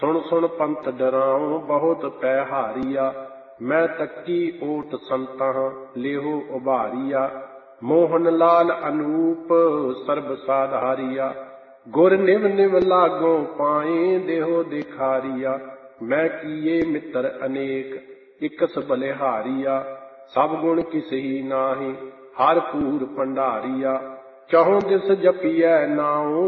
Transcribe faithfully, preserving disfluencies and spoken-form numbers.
ਸੁਣ ਸੁਣ ਪੰਥ ਡਰਾਉ ਬਹੁਤ ਪੈ ਹਾਰੀਆ। ਮੈਂ ਤੱਕੀ ਓਟ ਸੰਤਾਂ ਲੇਹੋ ਉਭਾਰੀਆ। ਮੋਹਨ ਲਾਲ ਅਨੂਪ ਸਰਬ ਸਾਧਾਰੀਆ। ਗੁਰ ਨਿਵ ਨਿਵ ਲਾਗੋਂ ਪਾਏ ਦੇਹੋ ਦਿਖਾਰੀਆ। ਮੈਂ ਕੀਏ ਮਿੱਤਰ ਅਨੇਕ ਇਕਸ ਬਲਿਹਾਰੀਆ। ਸਭ ਗੁਣ ਕਿਸਹੀ ਨਾਹੀਂ ਹਰ ਪੂਰ ਭੰਡਾਰੀਆ। ਚਹੁ ਦਿਸ ਜਪੀਐ ਨਾਉ